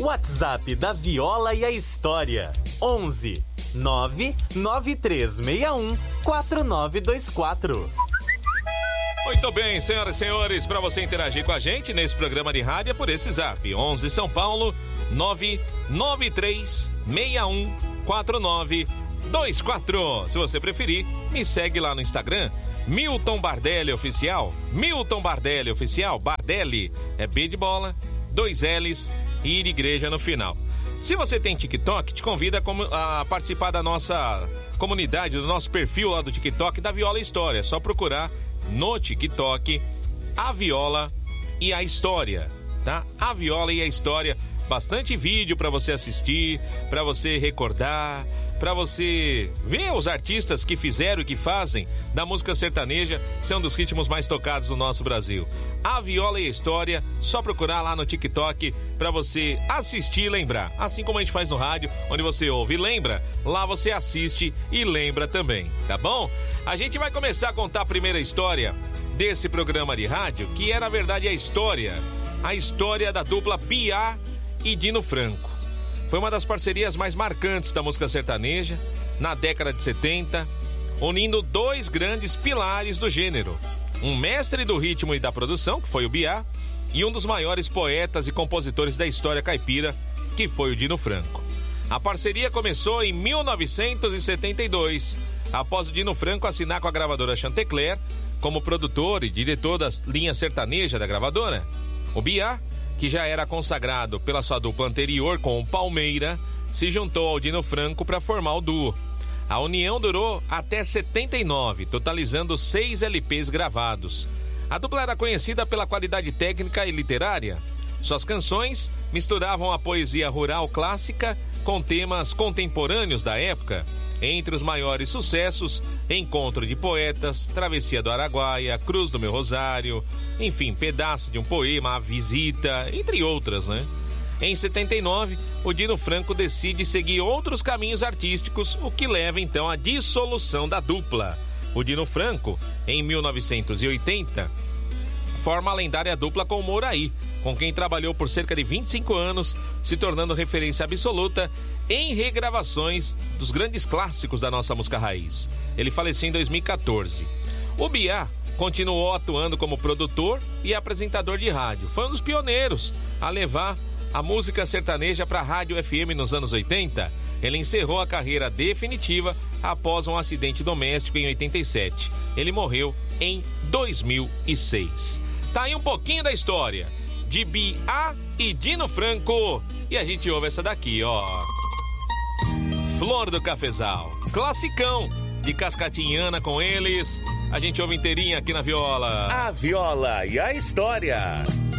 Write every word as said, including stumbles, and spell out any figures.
WhatsApp da Viola e a História. onze nove nove três seis um quatro nove dois quatro. Muito bem, senhoras e senhores, para você interagir com a gente nesse programa de rádio é por esse zap. onze São Paulo, nove nove três seis um quatro nove dois quatro. Se você preferir, me segue lá no Instagram, Milton Bardelli Oficial. Milton Bardelli Oficial. Bardelli é B de bola, dois L's e ir igreja no final. Se você tem TikTok, te convido a participar da nossa comunidade, do nosso perfil lá do TikTok da Viola e História. É só procurar no TikTok a Viola e a História, tá? A Viola e a História. Bastante vídeo para você assistir, para você recordar, para você ver os artistas que fizeram e que fazem da música sertaneja ser um dos ritmos mais tocados no nosso Brasil. A Viola e a História, só procurar lá no TikTok para você assistir e lembrar. Assim como a gente faz no rádio, onde você ouve e lembra, lá você assiste e lembra também, tá bom? A gente vai começar a contar a primeira história desse programa de rádio, que é na verdade a história, a história da dupla Biá e Dino Franco. Foi uma das parcerias mais marcantes da música sertaneja na década de setenta, unindo dois grandes pilares do gênero. Um mestre do ritmo e da produção, que foi o Biá, e um dos maiores poetas e compositores da história caipira, que foi o Dino Franco. A parceria começou em mil novecentos e setenta e dois, após o Dino Franco assinar com a gravadora Chantecler como produtor e diretor da linha sertaneja da gravadora. O Biá, que já era consagrado pela sua dupla anterior com o Palmeira, se juntou ao Dino Franco para formar o duo. A união durou até setenta e nove, totalizando seis L Ps gravados. A dupla era conhecida pela qualidade técnica e literária. Suas canções misturavam a poesia rural clássica com temas contemporâneos da época. Entre os maiores sucessos, Encontro de Poetas, Travessia do Araguaia, Cruz do Meu Rosário, enfim, Pedaço de um Poema, A Visita, entre outras, né? Em setenta e nove, o Dino Franco decide seguir outros caminhos artísticos, o que leva então à dissolução da dupla. O Dino Franco, em mil novecentos e oitenta, forma a lendária dupla com o Mouraí, com quem trabalhou por cerca de vinte e cinco anos, se tornando referência absoluta em regravações dos grandes clássicos da nossa música raiz. Ele faleceu em dois mil e quatorze. O Biá continuou atuando como produtor e apresentador de rádio. Foi um dos pioneiros a levar a música sertaneja para a rádio F M nos anos oitenta. Ele encerrou a carreira definitiva após um acidente doméstico em oitenta e sete. Ele morreu em dois mil e seis. Tá aí um pouquinho da história de Biá e Dino Franco. E a gente ouve essa daqui, ó. Flor do Cafezal, classicão de Cascatinhana com eles. A gente ouve inteirinha aqui na Viola. A Viola e a História.